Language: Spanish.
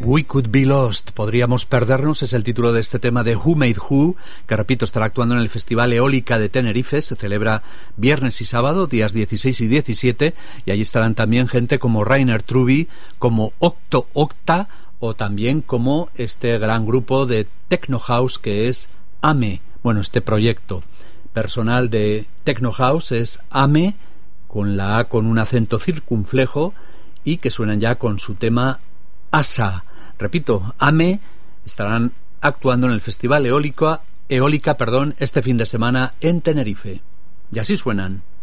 We Could Be Lost, podríamos perdernos, es el título de este tema de Who Made Who, que repito, estará actuando en el Festival Eólica de Tenerife. Se celebra viernes y sábado, días 16 y 17, y allí estarán también gente como Rainer Truby, como Octo Octa, o también como este gran grupo de Techno House que es AME. Bueno, este proyecto personal de Techno House es AME, con la A con un acento circunflejo, y que suenan ya con su tema ASA. Repito, AME estarán actuando en el Festival Eólica, este fin de semana en Tenerife. Y así suenan.